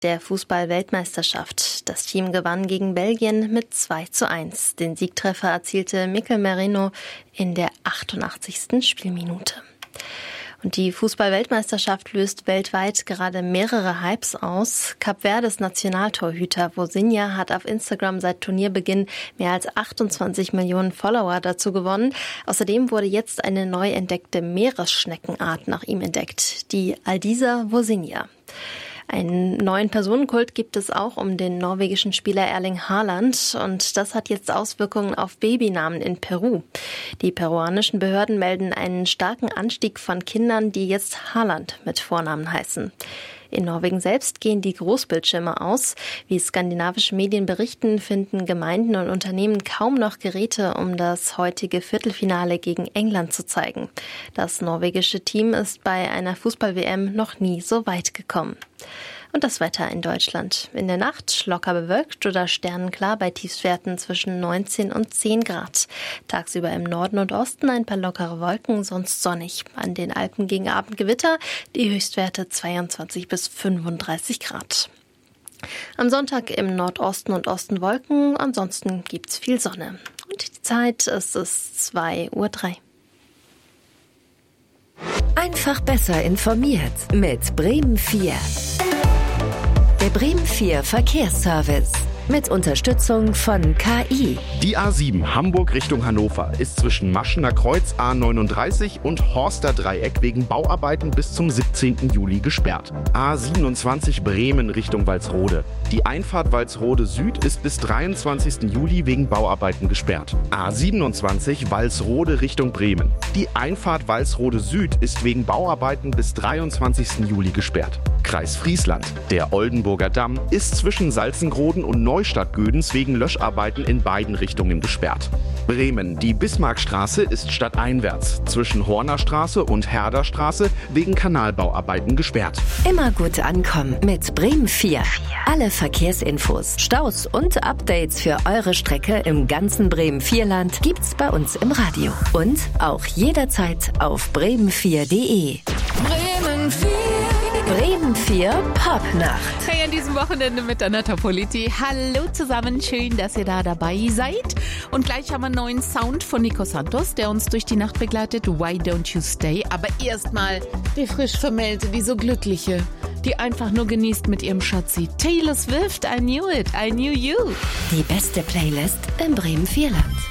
der Fußball-Weltmeisterschaft. Das Team gewann gegen Belgien mit 2:1. Den Siegtreffer erzielte Mikel Merino in der 88. Spielminute. Und die Fußball-Weltmeisterschaft löst weltweit gerade mehrere Hypes aus. Kap Verdes Nationaltorhüter Vozinha hat auf Instagram seit Turnierbeginn mehr als 28 Millionen Follower dazu gewonnen. Außerdem wurde jetzt eine neu entdeckte Meeresschneckenart nach ihm entdeckt, die Aldisa Vozinha. Einen neuen Personenkult gibt es auch um den norwegischen Spieler Erling Haaland und das hat jetzt Auswirkungen auf Babynamen in Peru. Die peruanischen Behörden melden einen starken Anstieg von Kindern, die jetzt Haaland mit Vornamen heißen. In Norwegen selbst gehen die Großbildschirme aus. Wie skandinavische Medien berichten, finden Gemeinden und Unternehmen kaum noch Geräte, um das heutige Viertelfinale gegen England zu zeigen. Das norwegische Team ist bei einer Fußball-WM noch nie so weit gekommen. Und das Wetter in Deutschland. In der Nacht locker bewölkt oder sternenklar bei Tiefstwerten zwischen 19 und 10 Grad. Tagsüber im Norden und Osten ein paar lockere Wolken, sonst sonnig. An den Alpen gegen Abend Gewitter, die Höchstwerte 22 bis 35 Grad. Am Sonntag im Nordosten und Osten Wolken, ansonsten gibt's viel Sonne. Und die Zeit ist es 2:03 Uhr. Einfach besser informiert mit Bremen 4. Der Bremen 4 Verkehrsservice mit Unterstützung von KI. Die A7 Hamburg Richtung Hannover ist zwischen Maschener Kreuz A39 und Horster Dreieck wegen Bauarbeiten bis zum 17. Juli gesperrt. A27 Bremen Richtung Walsrode. Die Einfahrt Walsrode Süd ist bis 23. Juli wegen Bauarbeiten gesperrt. A27 Walsrode Richtung Bremen. Die Einfahrt Walsrode Süd ist wegen Bauarbeiten bis 23. Juli gesperrt. Kreis Friesland. Der Oldenburger Damm ist zwischen Salzengroden und Neustadt-Gödens wegen Löscharbeiten in beiden Richtungen gesperrt. Bremen. Die Bismarckstraße ist stadteinwärts zwischen Hornerstraße und Herderstraße wegen Kanalbauarbeiten gesperrt. Immer gut ankommen mit Bremen 4. Alle Verkehrsinfos, Staus und Updates für eure Strecke im ganzen Bremen-4-Land gibt's bei uns im Radio. Und auch jederzeit auf bremen4.de. Bremen 4. Bremen 4 Popnacht. Hey, an diesem Wochenende mit Anata Politi. Hallo zusammen, schön, dass ihr da dabei seid. Und gleich haben wir einen neuen Sound von Nico Santos, der uns durch die Nacht begleitet. Why Don't You Stay? Aber erstmal die frisch Vermählte, die so Glückliche, die einfach nur genießt mit ihrem Schatzi. Taylor Swift, I Knew It, I Knew You. Die beste Playlist im Bremen 4-Land.